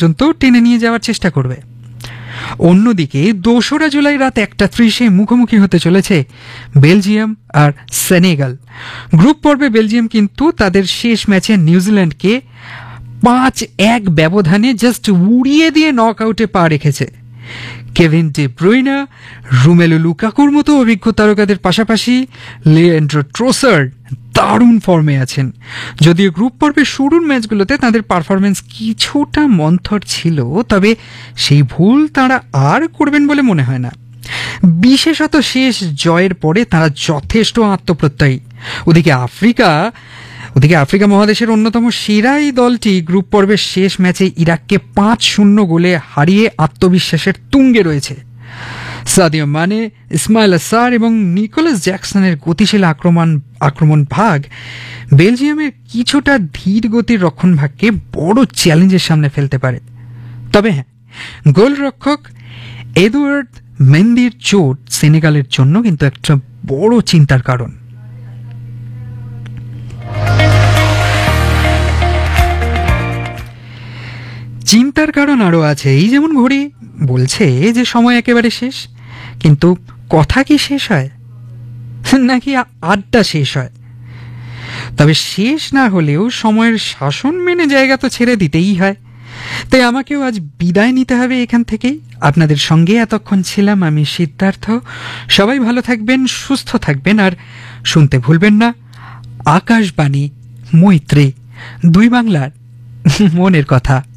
পর্যন্ত টেনে নিয়ে যাওয়ার চেষ্টা করবে। অন্যদিকে ২রা জুলাই রাত ১:৩০ মুখোমুখি হতে চলেছে বেলজিয়াম আর সেনেগাল। গ্রুপ পর্বে বেলজিয়াম কিন্তু তাদের শেষ ম্যাচে নিউজিল্যান্ডকে ৫-১ ব্যবধানে জাস্ট উড়িয়ে দিয়ে নক আউটে পা রেখেছে। কেভিন ডি ব্রুইনা, রোমেলু লুকাকুর মতো অভিজ্ঞ তারকাদের পাশাপাশি লিয়েন্ড্রো ট্রোসার্ড দারুণ ফর্মে আছেন। যদিও গ্রুপ পর্বের শুরুর ম্যাচগুলোতে তাদের পারফরমেন্স কিছুটা মন্থর ছিল, তবে সেই ভুল তাঁরা আর করবেন বলে মনে হয় না। বিশেষত শেষ জয়ের পরে তাঁরা যথেষ্ট আত্মপ্রত্যয়ী। ওদিকে আফ্রিকা মহাদেশের অন্যতম সেরা এই দলটি গ্রুপ পর্বের শেষ ম্যাচে ইরাককে ৫-০ গোলে হারিয়ে আত্মবিশ্বাসের তুঙ্গে রয়েছে। সাদিও মানে, ইসমাইল আসার এবং নিকোলাস জ্যাকসনের গতিশীল আক্রমণ ভাগ বেলজিয়ামের কিছুটা ধীর গতির রক্ষণভাগকে বড় চ্যালেঞ্জের সামনে ফেলতে পারে। তবে হ্যাঁ, গোলরক্ষক এদুয়ার্ড মেন্দির চোট সেনেগালের জন্য কিন্তু একটা বড় চিন্তার কারণ। চিন্তার কারণ আরও আছে। এই যেমন ঘড়ি বলছে যে সময় একেবারে শেষ, কিন্তু কথা কি শেষ হয় নাকি আড্ডা শেষ হয়? তবে শেষ না হলেও সময়ের শাসন মেনে জায়গা তো ছেড়ে দিতেই হয়। তাই আমাকেও আজ বিদায় নিতে হবে এখান থেকেই। আপনাদের সঙ্গে এতক্ষণ ছিলাম আমি সিদ্ধার্থ। সবাই ভালো থাকবেন, সুস্থ থাকবেন, আর শুনতে ভুলবেন না আকাশবাণী মৈত্রী, দুই বাংলার মনের কথা।